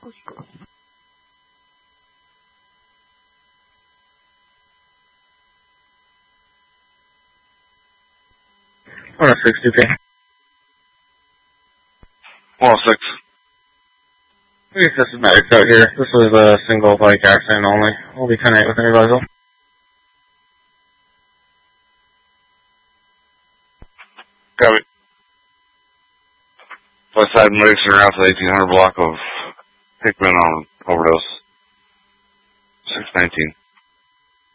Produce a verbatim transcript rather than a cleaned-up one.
one oh six, two K. one oh six. We guess this is medics out here. This was a single bike accident only. We'll be ten eight with anybody else. Got it. West side medics are out to the eighteen hundred block of Hickman on overdose. six nineteen.